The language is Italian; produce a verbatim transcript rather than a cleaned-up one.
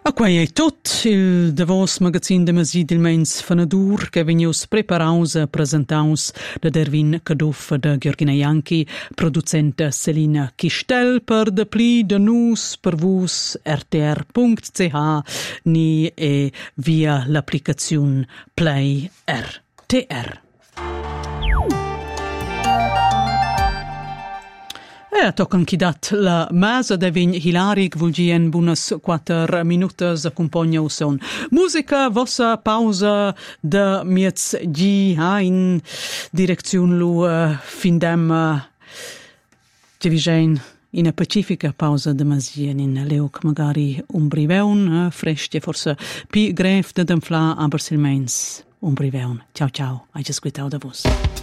A quei è tot il Davos magazin de Masi del Meins Fanadur che vegnius preparaus e presentaus da Dervin Caduff da Georgina Janchi, producenta Selina Kistel per de pli de nus per vus r t r punct c h ni e via l'applicazione Play R T R. E toccan chi dat la mesa de vegn hilaric vulgien bunas quattro minutas accompagna son musica vossa pausa de miez gi ha in direzione lu uh, findem uh, divigen in a pacifica pausa de masien in leuc magari un briveun uh, fresche forse pi gref de demfla aber silmens un briveun ciao ciao hai già squitau da vos.